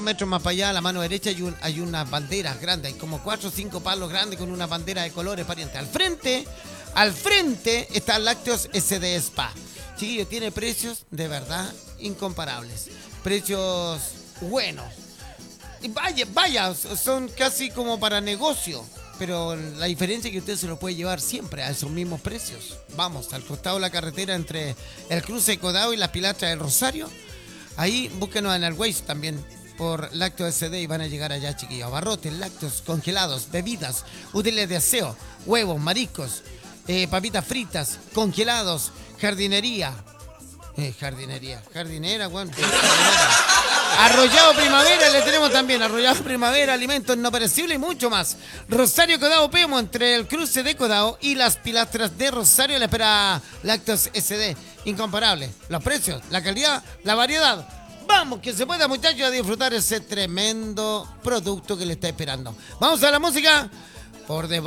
metros más para allá, a la mano derecha, hay unas banderas grandes. Hay como 4 o 5 palos grandes con una bandera de colores parientes. Al frente está Lácteos SD Spa. Chiquillo, tiene precios de verdad incomparables. Precios buenos. Y vaya, son casi como para negocio. Pero la diferencia es que usted se lo puede llevar siempre a esos mismos precios. Vamos, al costado de la carretera entre el cruce de Codao y las pilastras del Rosario. Ahí búsquenos en el Waze también por Lácteos SD y van a llegar allá, chiquillos. Abarrotes, lácteos, congelados, bebidas, útiles de aseo, huevos, mariscos, papitas fritas, congelados, jardinería. Jardinera, bueno. Arrollado Primavera le tenemos también. Arrollado Primavera, alimentos no perecibles y mucho más. Rosario Codao Pemo, entre el cruce de Codao y las pilastras de Rosario, le espera Lácteos SD. Incomparable. Los precios, la calidad, la variedad. Vamos, que se pueda, muchachos, a disfrutar ese tremendo producto que le está esperando. Vamos a la música por debajo.